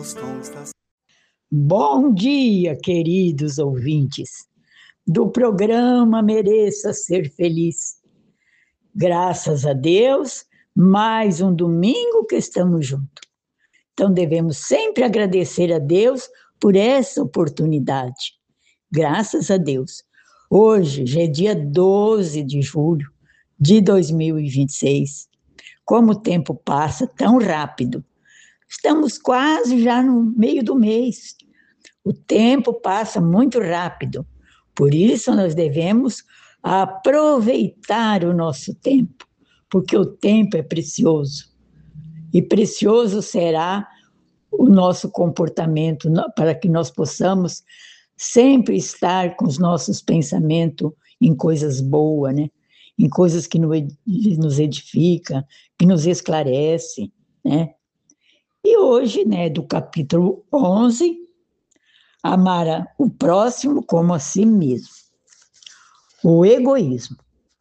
Bom dia, queridos ouvintes do programa Mereça Ser Feliz. Graças a Deus, mais um domingo que estamos juntos. Então, devemos sempre agradecer a Deus por essa oportunidade. Graças a Deus. Hoje já é dia 12 de julho de 2026. Como o tempo passa tão rápido. Estamos quase já no meio do mês. O tempo passa muito rápido. Por isso, nós devemos aproveitar o nosso tempo, porque o tempo é precioso. E precioso será o nosso comportamento, para que nós possamos sempre estar com os nossos pensamentos em coisas boas, né? Em coisas que nos edificam, que nos esclarecem, né? E hoje, né, do capítulo 11, amar o próximo como a si mesmo. O egoísmo.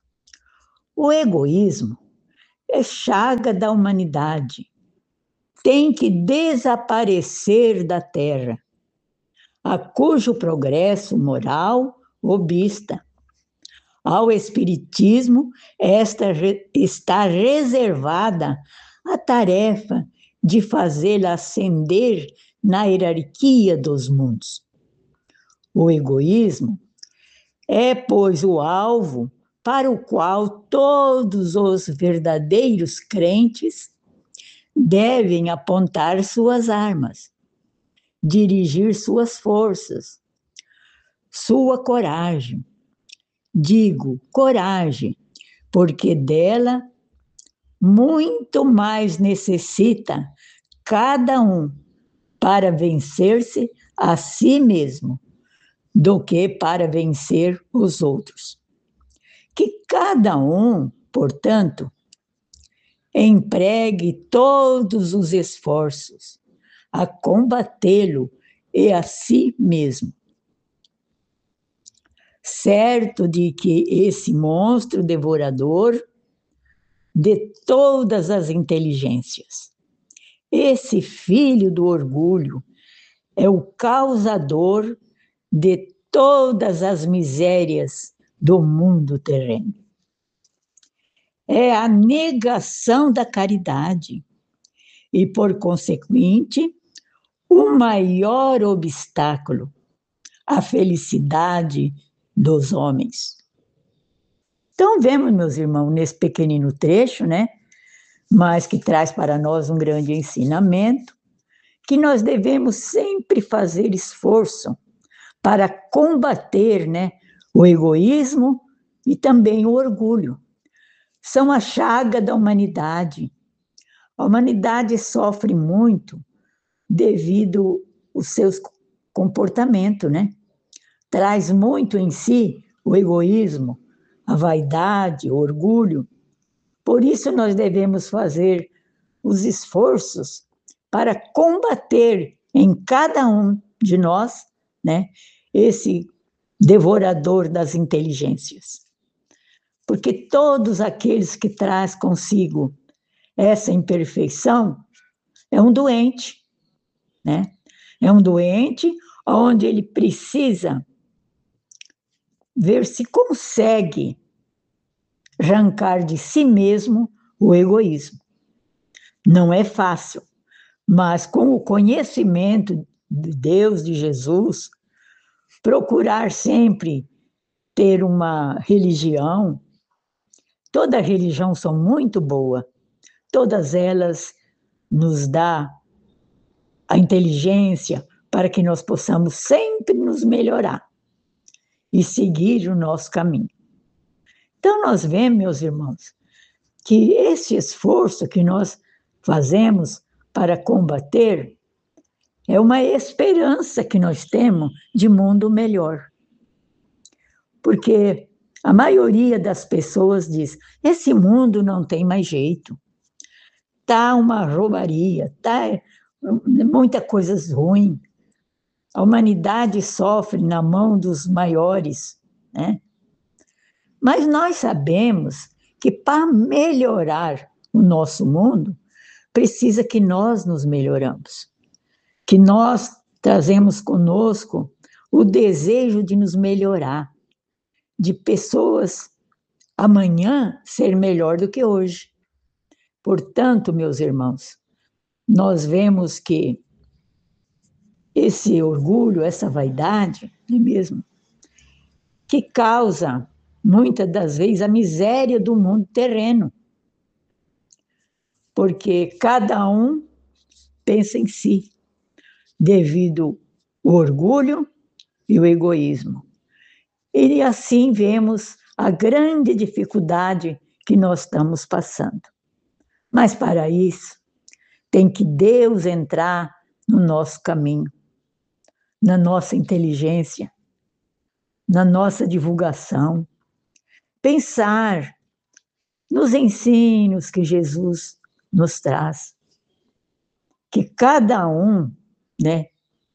O egoísmo é chaga da humanidade. Tem que desaparecer da terra, a cujo progresso moral obsta. Ao espiritismo, esta está reservada a tarefa de fazê-la ascender na hierarquia dos mundos. O egoísmo é, pois, o alvo para o qual todos os verdadeiros crentes devem apontar suas armas, dirigir suas forças, sua coragem. Digo coragem, porque dela muito mais necessita cada um para vencer-se a si mesmo do que para vencer os outros. Que cada um, portanto, empregue todos os esforços a combatê-lo e a si mesmo, certo de que esse monstro devorador de todas as inteligências, esse filho do orgulho, é o causador de todas as misérias do mundo terreno. É a negação da caridade e, por consequente, o maior obstáculo à felicidade dos homens. Então, vemos, meus irmãos, nesse pequenino trecho, né, mas que traz para nós um grande ensinamento, que nós devemos sempre fazer esforço para combater, né, o egoísmo e também o orgulho. São a chaga da humanidade. A humanidade sofre muito devido aos seus comportamentos, né? Traz muito em si o egoísmo, a vaidade, o orgulho. Por isso nós devemos fazer os esforços para combater em cada um de nós, né, esse devorador das inteligências. Porque todos aqueles que traz consigo essa imperfeição é um doente, né? É um doente onde ele precisa ver se consegue arrancar de si mesmo o egoísmo. Não é fácil, mas com o conhecimento de Deus, de Jesus, procurar sempre ter uma religião. Toda religião são muito boa, todas elas nos dão a inteligência para que nós possamos sempre nos melhorar e seguir o nosso caminho. Então, nós vemos, meus irmãos, que esse esforço que nós fazemos para combater é uma esperança que nós temos de mundo melhor. Porque a maioria das pessoas diz, esse mundo não tem mais jeito. Está uma roubaria, está muita coisa ruim. A humanidade sofre na mão dos maiores, né? Mas nós sabemos que para melhorar o nosso mundo, precisa que nós nos melhoramos, que nós trazemos conosco o desejo de nos melhorar, de pessoas amanhã ser melhor do que hoje. Portanto, meus irmãos, nós vemos que esse orgulho, essa vaidade, não é mesmo? Que causa, muitas das vezes, a miséria do mundo terreno. Porque cada um pensa em si, devido ao orgulho e o egoísmo. E assim vemos a grande dificuldade que nós estamos passando. Mas para isso, tem que Deus entrar no nosso caminho, na nossa inteligência, na nossa divulgação, pensar nos ensinos que Jesus nos traz, que cada um, né,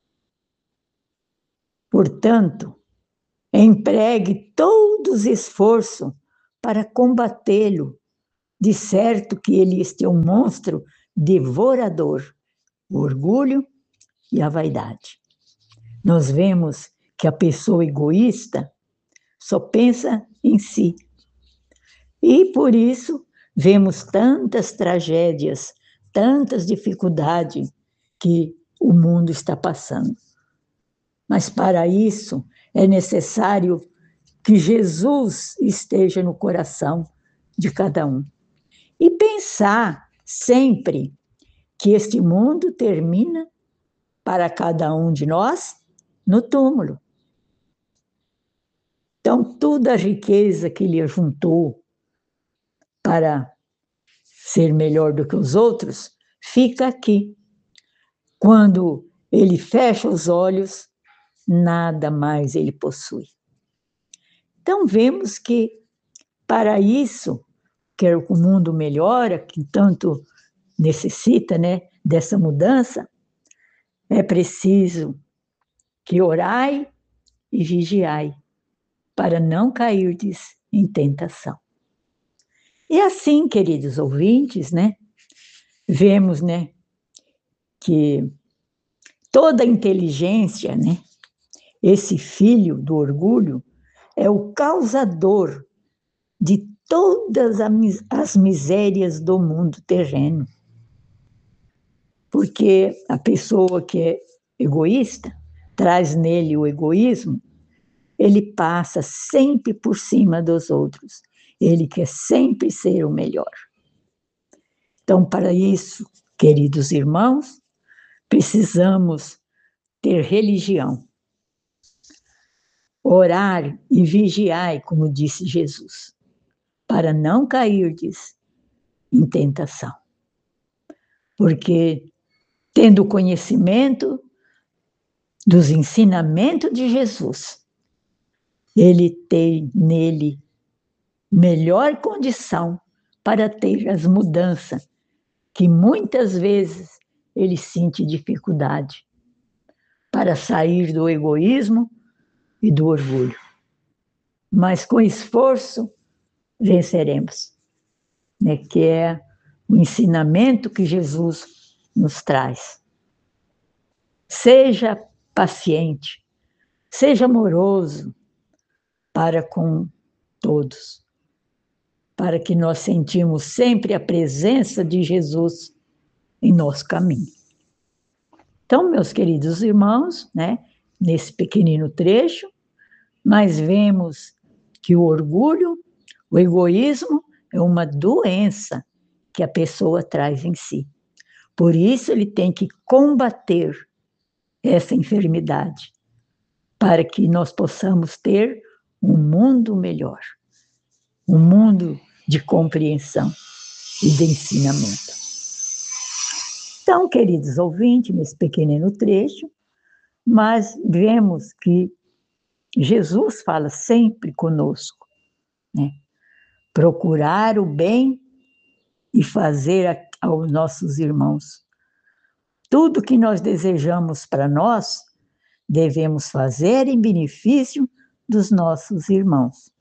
portanto, empregue todo o esforço para combatê-lo, de certo que ele este é um monstro devorador, o orgulho e a vaidade. Nós vemos que a pessoa egoísta só pensa em si. E por isso vemos tantas tragédias, tantas dificuldades que o mundo está passando. Mas para isso é necessário que Jesus esteja no coração de cada um. E pensar sempre que este mundo termina para cada um de nós no túmulo. Então, toda a riqueza que ele juntou para ser melhor do que os outros, fica aqui. Quando ele fecha os olhos, nada mais ele possui. Então, vemos que para isso, que o mundo melhora, que tanto necessita, né, dessa mudança, é preciso que orai e vigiai, para não cairdes em tentação. E assim, queridos ouvintes, né, vemos, né, que toda a inteligência, né, esse filho do orgulho, é o causador de todas as misérias do mundo terreno. Porque a pessoa que é egoísta, traz nele o egoísmo, ele passa sempre por cima dos outros. Ele quer sempre ser o melhor. Então, para isso, queridos irmãos, precisamos ter religião. Orar e vigiai, como disse Jesus, para não cairdes em tentação. Porque, tendo conhecimento dos ensinamentos de Jesus, ele tem nele melhor condição para ter as mudanças que muitas vezes ele sente dificuldade para sair do egoísmo e do orgulho. Mas com esforço venceremos, né? Que é o ensinamento que Jesus nos traz. Seja paciente, seja amoroso para com todos, para que nós sentimos sempre a presença de Jesus em nosso caminho. Então, meus queridos irmãos, né, nesse pequenino trecho, nós vemos que o orgulho, o egoísmo, é uma doença que a pessoa traz em si. Por isso, ele tem que combater essa enfermidade, para que nós possamos ter um mundo melhor, um mundo de compreensão e de ensinamento. Então, queridos ouvintes, nesse pequenino trecho, mas vemos que Jesus fala sempre conosco, né? Procurar o bem e fazer aos nossos irmãos. Tudo que nós desejamos para nós, devemos fazer em benefício dos nossos irmãos.